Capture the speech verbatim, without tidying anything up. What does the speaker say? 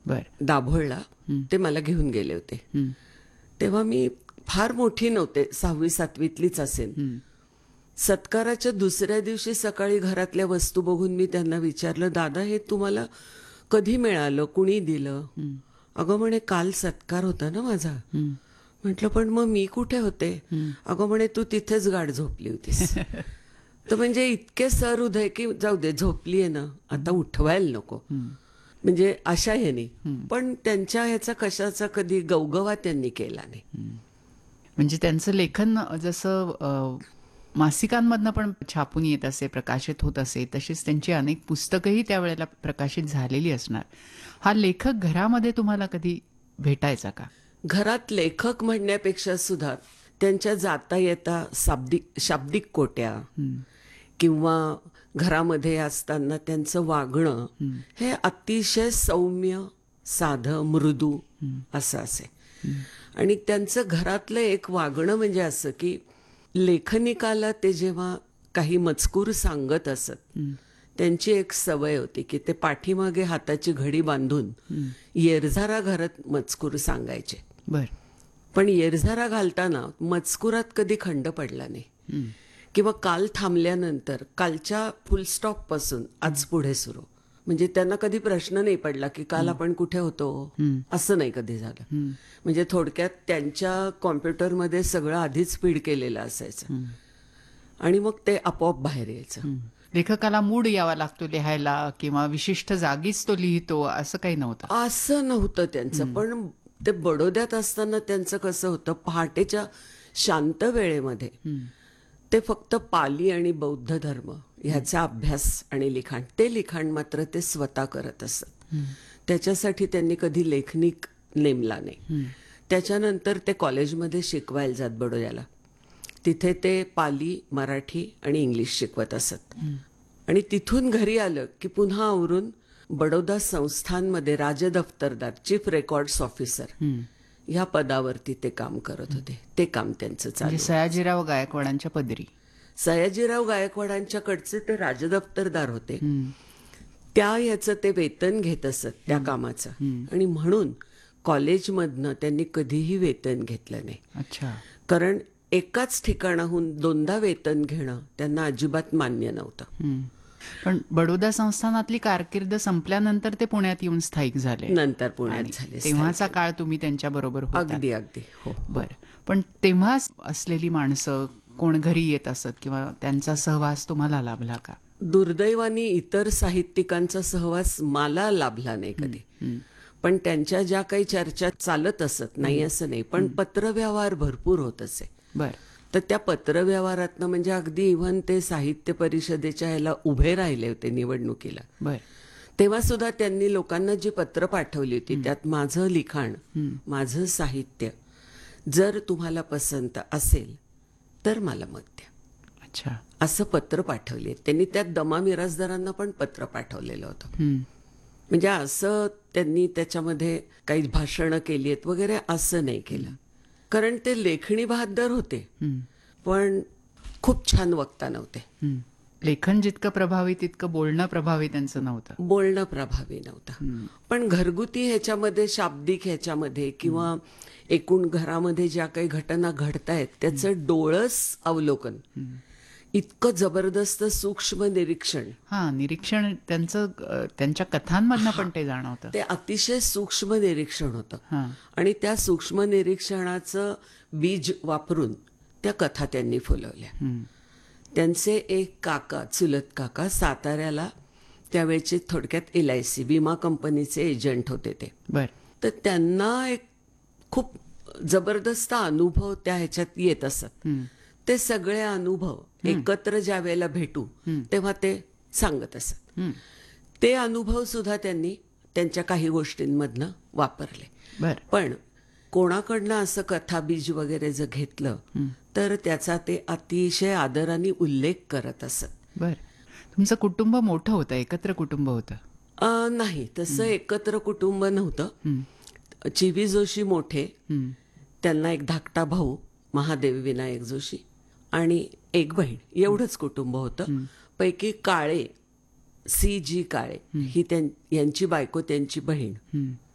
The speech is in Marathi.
बर. दाभोळला. ते मला घेऊन गेले होते. तेव्हा मी फार मोठी नव्हते, सहावी सातवीतलीच असेल. सत्काराच्या दुसऱ्या दिवशी सकाळी घरातल्या वस्तू बघून मी त्यांना विचारलं, दादा हे तुम्हाला कधी मिळालं, कुणी दिलं? अगं म्हणे काल सत्कार होता ना माझा. म्हटलं पण मग मी कुठे होते? अगं म्हणे तू तिथेच गाढ झोपली होतीस. तर म्हणजे इतके सहृदय की जाऊ दे, झोपलीये ना आता उठवायला नको, म्हणजे अशा ह्यानी. पण त्यांच्या ह्याचा कशाचा कधी गवगवा त्यांनी केला नाही. म्हणजे त्यांचं लेखन जसं मासिकांमधनं पण छापून येत असे, प्रकाशित होत असे, तशीच त्यांची अनेक पुस्तकंही त्यावेळेला प्रकाशित झालेली असणार. हा लेखक घरामध्ये तुम्हाला कधी भेटायचा का? घरात लेखक म्हणण्यापेक्षा सुद्धा त्यांच्या जाता येता शाब्दिक शाब्दिक कोट्या किंवा घरामध्ये असताना त्यांचं वागणं हे अतिशय सौम्य, साधं, मृदू असं असे. आणि त्यांचं घरातलं एक वागणं म्हणजे असं की लेखनिकाला ते जेव्हा काही मजकूर सांगत असत, त्यांची एक सवय होती की ते पाठीमागे हाताची घडी बांधून येरझारा घरात मजकूर सांगायचे. बर. पण येरझारा घालताना मजकुरात कधी खंड पडला नाही, किंवा काल थांबल्यानंतर कालच्या फुलस्टॉप पासून आज पुढे सुरू. म्हणजे त्यांना कधी प्रश्न नाही पडला की काल आपण कुठे होतो, असं नाही कधी झालं. म्हणजे थोडक्यात त्यांच्या कॉम्प्युटरमध्ये सगळं आधीच फीड केलेलं असायचं आणि मग ते आपोआप बाहेर यायचं. लेखकाला मूड यावा लागतो लिहायला किंवा विशिष्ट जागीच तो लिहितो असं काही नव्हतं? असं नव्हतं त्यांचं. पण ते बडोद्यात असताना त्यांचं कसं होतं, पहाटेच्या शांत वेळेमध्ये ते फक्त पाली आणि बौद्ध धर्म ह्याचा अभ्यास आणि लिखाण, ते लिखाण मात्र ते स्वतः करत असत. त्याच्यासाठी त्यांनी कधी लेखनिक नेमला नाही. त्याच्यानंतर ते कॉलेजमध्ये शिकवायला जात बडोद्याला. तिथे ते पाली, मराठी आणि इंग्लिश शिकवत असत. आणि तिथून घरी आलं की पुन्हा आवरून बडोदा संस्थांमध्ये राजदफ्तरदार, चीफ रेकॉर्ड्स ऑफिसर ह्या पदावरती ते काम करत होते. ते काम त्यांचं चालू. सयाजीराव गायकवाडांच्या पदरी. सयाजीराव गायकवाडांच्याकडचे ते राजदफ्तरदार होते. त्या याचं ते वेतन घेत असत त्या कामाचं. आणि म्हणून कॉलेजमधनं त्यांनी कधीही वेतन घेतलं नाही. अच्छा. कारण एकाच ठिकाणाहून दोनदा वेतन घेणं त्यांना अजिबात मान्य नव्हतं. पण बडोदा संस्थानातली कारकीर्द संपल्यानंतर ते पुण्यात येऊन स्थायिक झाले. नंतर पुण्यात झाले. तेव्हाचा काळ तुम्ही त्यांच्या बरोबर होता? अगदी अगदी. हो. बरं. पण तेव्हा असलेली माणसं कोण घरी येत असत किंवा त्यांचा सहवास तुम्हाला लाभला का? दुर्दैवाने इतर साहित्यिकांचा सहवास मला लाभला नाही कधी. पण त्यांच्या ज्या काही चर्चा चालत असत, नाही असं नाही, पण पत्रव्यवहार भरपूर होत असे. बर. तर त्या पत्रव्यवहारातनं म्हणजे अगदी इव्हन ते साहित्य परिषदेच्या ह्याला उभे राहिले होते निवडणुकीला. बर. तेव्हा सुद्धा त्यांनी लोकांना जी पत्र पाठवली होती त्यात माझं लिखाण, माझं साहित्य जर तुम्हाला पसंत असेल तर मला मत द्या. अच्छा. असं पत्र पाठवले त्यांनी. त्यात दमा मिरासदारांना पण पत्र पाठवलेलं होतं. म्हणजे असं त्यांनी त्याच्यामध्ये काही भाषणं केली आहेत वगैरे असं नाही केलं. कारण ते लेखणी बहादर होते, पण खूप छान वक्ता नव्हते. लेखन जितकं प्रभावी तितकं बोलणं प्रभावी त्यांचं नव्हतं. बोलणं प्रभावी नव्हतं. पण घरगुती ह्याच्यामध्ये, शाब्दिक ह्याच्यामध्ये किंवा एकूण घरामध्ये ज्या काही घटना घडतायत त्याचं डोळस अवलोकन, इतकं जबरदस्त सूक्ष्म निरीक्षण. हा, निरीक्षण त्यांचं त्यांच्या कथांमधनं पण ते जाणवतं. ते अतिशय सूक्ष्म निरीक्षण होतं. आणि त्या सूक्ष्म निरीक्षणाचं बीज वापरून त्या कथा त्यांनी फुलवल्या. त्यांचे एक काका, चुलत काका, साताऱ्याला त्यावेळेचे थोडक्यात एल आय सी विमा कंपनीचे एजंट होते ते. बर. तर त्यांना एक खूप जबरदस्त अनुभव त्या ह्याच्यात येत असत. ते सगळे अनुभव एकत्र ज्या वेळेला भेटू तेव्हा ते सांगत असत. ते अनुभव सुद्धा त्यांनी त्यांच्या काही गोष्टींमधनं वापरले. बर. पण कोणाकडनं असं कथाबीज वगैरे जर घेतलं तर त्याचा ते अतिशय आदराने उल्लेख करत असत. बर. तुमचं कुटुंब मोठं होतं, एकत्र कुटुंब होतं? नाही, तसं एकत्र कुटुंब नव्हतं. चिवी जोशी मोठे, त्यांना एक धाकटा भाऊ महादेव विनायक जोशी आणि एक बहीण, एवढंच कुटुंब होतं. पैकी काळे, सी जी काळे ही यांची बायको, त्यांची बहीण